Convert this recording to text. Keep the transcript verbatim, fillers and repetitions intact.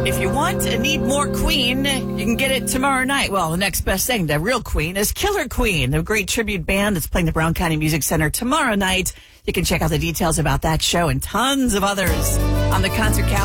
If you want and need more Queen, you can get it tomorrow night. Well, the next best thing, the real Queen, is Killer Queen, a great tribute band that's playing the Brown County Music Center tomorrow night. You can check out the details about that show and tons of others on the concert calendar.